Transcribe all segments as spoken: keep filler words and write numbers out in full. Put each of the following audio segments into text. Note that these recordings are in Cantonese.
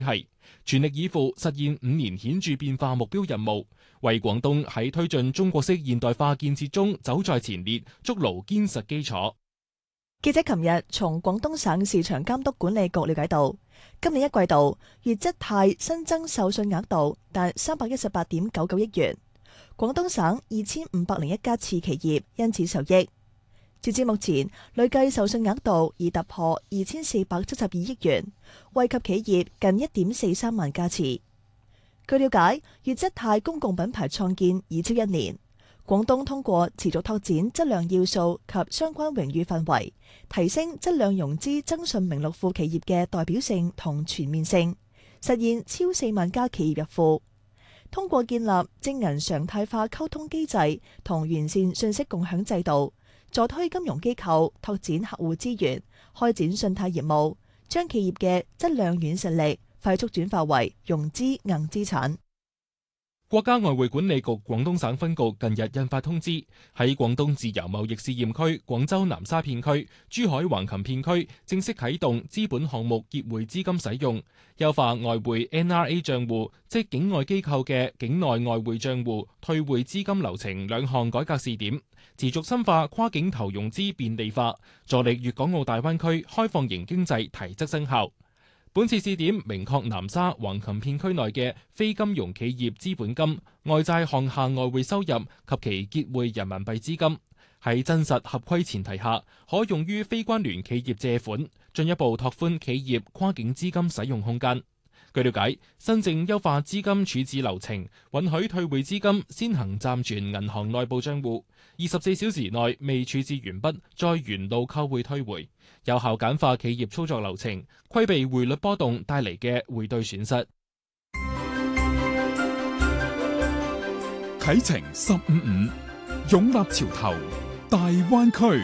係全力以赴實現五年顯著變化目標任務，為廣東喺推進中國式現代化建設中走在前列，築牢堅實基礎。 記者琴日從廣東省市場監督管理局了解到，今年一季度粵質貸新增授信額度達三百一十八點九九億元，廣東省二千五百零一家次企業因此受益。截至目前，累計授信額度已突破二千四百七十二億元，惠及企業近一點四三萬家次。據了解，粵質貸公共品牌創建已超一年，廣東通過持續拓展質量要素及相關榮譽範圍，提升質量融資增信名錄庫企業嘅代表性同全面性，實現超四萬家企業入庫。通過建立正銀常態化溝通機制同完善信息共享制度，助推金融機構拓展客戶資源，開展信貸業務，將企業嘅質量軟實力快速轉化為融資硬資產。 國家外匯管理局廣東省分局近日印發通知，喺廣東自由貿易試驗區、廣州南沙片區、珠海橫琴片區正式啟動資本項目結匯資金使用，優化外匯 N R A 賬戶，即境外機構嘅境內外匯賬戶退匯資金流程兩項改革試點，持續深化跨境投融資便利化，助力粵港澳大灣區開放型經濟提質增效。本次試點明確南沙橫琴片區內嘅非金融企業資本金、外債項下外匯收入及其結匯人民幣資金，喺真實合規前提下，可用於非關聯企業借款，進一步拓寬企業跨境資金使用空間。據了解，新政優化資金處置流程，允許退匯資金先行暫存銀行內部帳戶，二十四小時內未處置完畢，再原路扣匯退回，有效簡化企業操作流程，規避匯率波動帶嚟嘅匯兌損失。 啟程十五五，勇立潮頭，大灣區。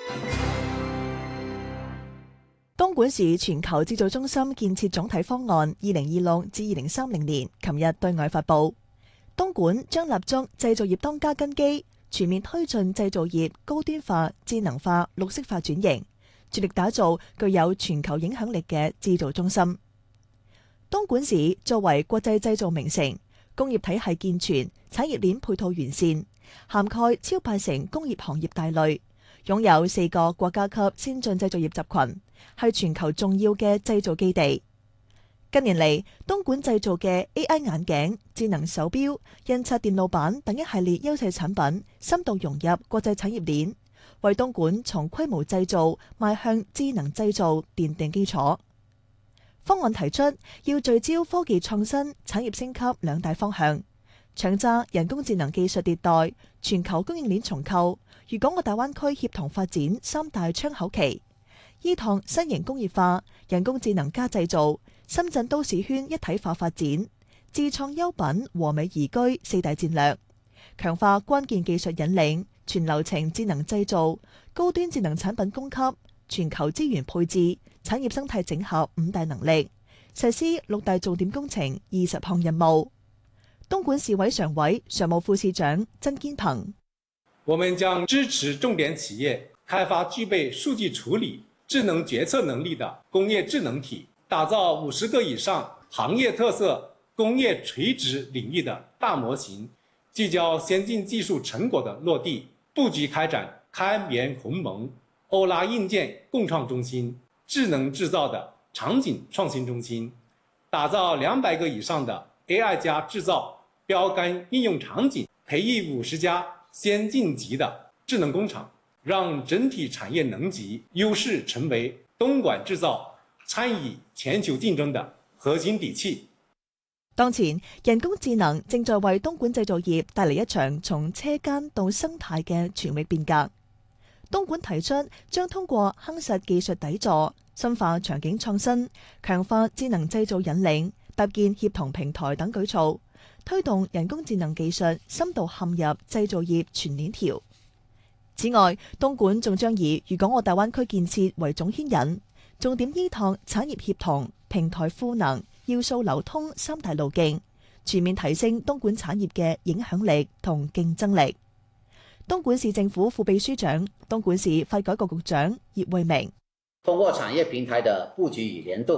東莞市全球製造中心建設總體方案二零二六至二零三零年，琴日對外發布。東莞將立足製造業當家根基，全面推進製造業高端化、智能化、綠色化轉型，致力打造具有全球影響力嘅製造中心。東莞市作為國際製造名城，工業體系健全，產業鏈配套完善，涵蓋超八成工業行業大類，擁有四個國家級先進製造業集群，係全球重要嘅製造基地。近年嚟，東莞製造嘅 A I 眼鏡、智能手錶、印刷電路板等一系列優勢產品，深度融入國際產業鏈，為東莞從規模製造邁向智能製造奠定基礎。方案提出要聚焦科技創新、產業升級兩大方向，搶揸人工智能技術迭代、全球供應鏈重構、粵港澳大灣區協同發展三大窗口期，依託新型工業化、人工智能加製造、深圳都市圈一體化發展、智創優品和美宜居四大戰略，強化關鍵技術引領、全流程智能製造、高端智能產品供給、全球資源配置、產業生態整合五大能力，實施六大重點工程二十項任務。東莞市委常委、常務副市長曾堅鵬： 我們將支持重點企業開發具備數據處理、智能決策能力的工業智能體，打造五十個以上行業特色工業垂直領域的大模型，聚焦先進技術成果的落地，布局開展開棉鴻蒙、歐拉硬件共創中心、智能製造的場景創新中心，打造兩百個以上的 A I 加製造標杆應用場景，培育五十家先進級的智能工廠，讓整體產業能級優勢成為東莞製造參與全球競爭的核心底氣。 當前，人工智能正在為東莞製造業帶嚟一場從車間到生態嘅全域變革。東莞提出將通過夯實技術底座、深化場景創新、強化智能製造引領、搭建協同平台等舉措，推動人工智能技術深度嵌入製造業全鏈條。此外，東莞仲將以粵港澳大灣區建設為總牽引，重點依託產業協同、平台賦能、要素流通三大路徑，全面提升東莞產業嘅影響力同競爭力。東莞市政府副秘書長、東莞市發改局局長葉慧明： 通過產業平台的佈局與聯動，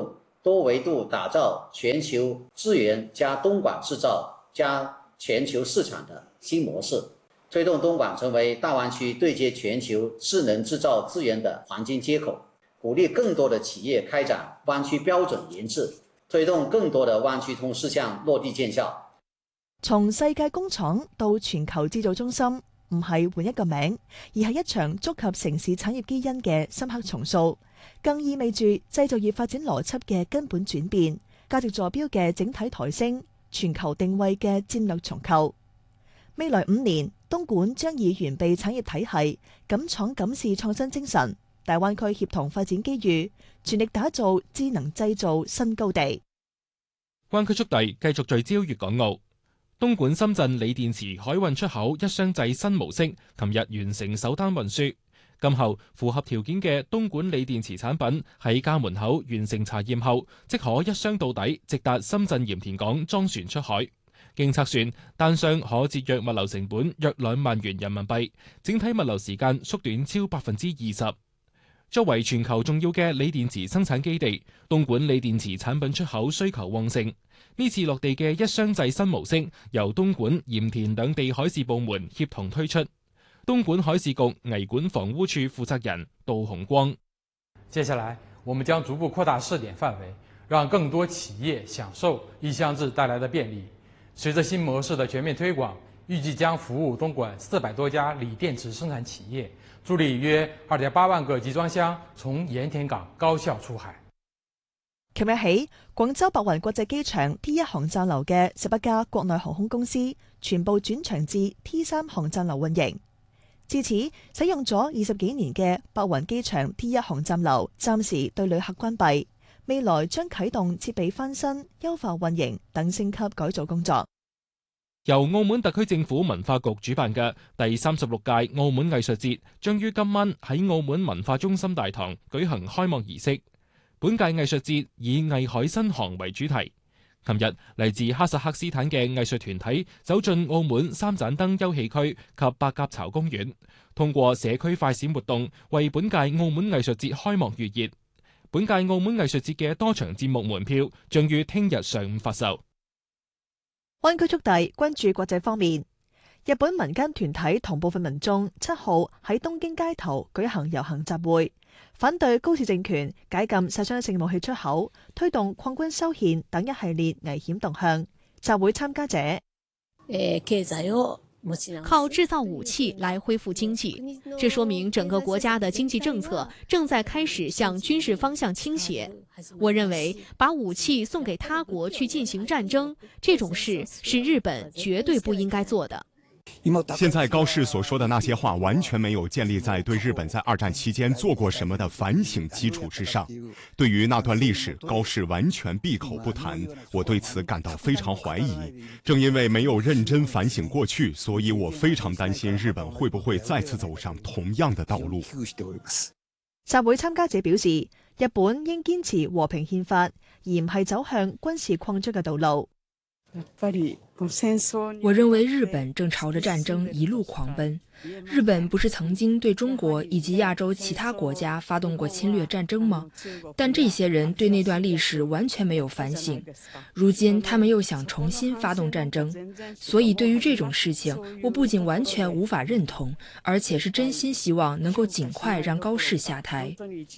多維度打造全球資源加東莞製造加全球市場的新模式，推動東莞成為大灣區對接全球智能製造資源的黃金接口，鼓勵更多的企業開展灣區標準研製，推動更多的灣區通事項落地見效。 從世界工廠到全球製造中心，唔係換一個名，而係一場觸及城市產業基因嘅深刻重塑，更意味住製造業發展邏輯嘅根本轉變，價值坐標嘅整體抬升，全球定位嘅戰略重構。未來五年，東莞將以完備產業體系、敢闖敢試創新精神，大灣區協同發展機遇，全力打造智能製造新高地。 灣區速遞繼續聚焦粵港澳。東莞深圳鋰電池海運出口一箱制新模式，琴日完成首單運輸。今後符合條件嘅東莞鋰電池產品喺家門口完成查驗後，即可一箱到底，直達深圳鹽田港裝船出海。經測算，單箱可節約物流成本約兩萬元人民幣，整體物流時間縮短超百分之二十。作為全球重要嘅鋰電池生產基地，東莞鋰電池產品出口需求旺盛。呢次落地嘅一箱制新模式，由東莞、鹽田兩地海事部門協同推出。東莞海事局危管防污處負責人杜洪光： 接下來，我們將逐步擴大試點範圍，讓更多企業享受一箱制帶來的便利。隨着新模式的全面推廣，預計將服務東莞四百多家鋰電池生產企業，助力約二點八萬個集裝箱從鹽田港高效出海。 琴日起，廣州白雲國際機場 T 一航站樓嘅十一家國內航空公司全部轉場至 T 三航站樓運營。至此，使用咗二十幾年嘅白雲機場 T 一航站樓暫時對旅客關閉，未來將啟動設備翻新、優化運營等升級改造工作。 由澳門特區政府文化局主辦嘅第三十六屆澳門藝術節將於今晚喺澳門文化中心大堂舉行開幕儀式。本屆藝術節以藝海新航為主題。琴日嚟自哈薩克斯坦嘅藝術團體走進澳門三盞燈休憩區及白鴿巢公園，通過社區快閃活動為本屆澳門藝術節開幕預熱。本屆澳門藝術節嘅多場節目門票將於聽日上午發售。 灣區速遞關注國際方面，日本民間團體同部分民眾七號喺東京街頭舉行遊行集會，反對高市政權解禁殺傷性武器出口，推動礦工修憲等一系列危險動向。集會參加者靠製造武器來恢復經濟，這說明整個國家的經濟政策正在開始向軍事方向傾斜。我認為把武器送給他國去進行戰爭，這種事是日本絕對不應該做的。 現在高市所說的那些話完全沒有建立在對日本在二戰期間做過什麼的反省基礎之上。對於那段歷史，高市完全閉口不談，我對此感到非常懷疑。正因為沒有認真反省過去，所以我非常擔心日本會不會再次走上同樣的道路。 集會參加者表示，日本應堅持和平憲法，而唔係走向軍事擴張嘅道路。 我認為日本正朝着戰爭一路狂奔。日本不是曾經對中國以及亞洲其他國家發動過侵略戰爭嗎？但這些人對那段歷史完全沒有反省，如今他們又想重新發動戰爭，所以對於這種事情，我不僅完全無法認同，而且是真心希望能夠盡快讓高市下台。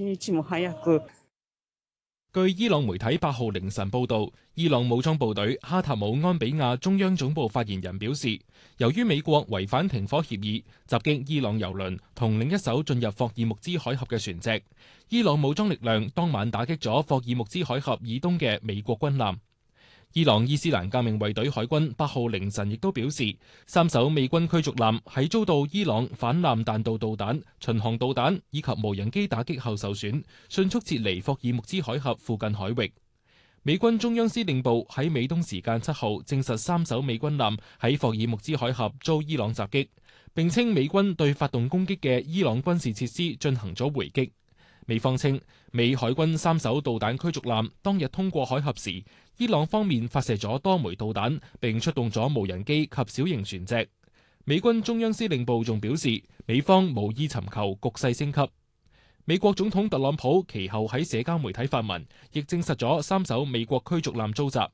據伊朗媒體八號凌晨報道，伊朗武裝部隊哈塔姆安比亞中央總部發言人表示，由於美國違反停火協議，襲擊伊朗油輪同另一艘進入霍爾木茲海峽嘅船隻，伊朗武裝力量當晚打擊咗霍爾木茲海峽以東嘅美國軍艦。伊朗伊斯蘭革命衛隊海軍八號凌晨亦都表示，三艘美軍驅逐艦喺遭到伊朗反艦彈道導彈、巡航導彈以及無人機打擊後受損，迅速撤離霍爾木茲海峽附近海域。美軍中央司令部喺美東時間七號證實三艘美軍艦喺霍爾木茲海峽遭伊朗襲擊，並稱美軍對發動攻擊嘅伊朗軍事設施進行咗回擊。美方稱，美海軍三艘導彈驅逐艦當日通過海峽時，伊朗方面發射咗多枚導彈，並出動咗無人機及小型船隻。美軍中央司令部仲表示，美方無意尋求局勢升級。 美國總統特朗普其後喺社交媒體發文，亦證實咗三艘美國驅逐艦遭襲。